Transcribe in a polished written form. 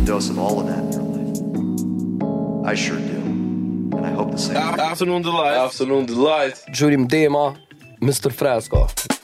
dose of all of that in your life. I sure do. And I hope the same. Afternoon Delight. Afternoon Delight. Ġurim dema Mr. Fresco.